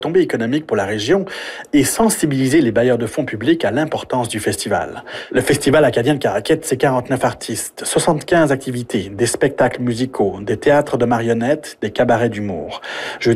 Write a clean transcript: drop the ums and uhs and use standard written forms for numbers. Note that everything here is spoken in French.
tombée économique pour la région et sensibiliser les bailleurs de fonds publics à l'importance du festival. Le Festival acadien de Caraquette, c'est 49 artistes, 75 activités, des spectacles musicaux, des théâtres de marionnettes, des cabarets d'humour.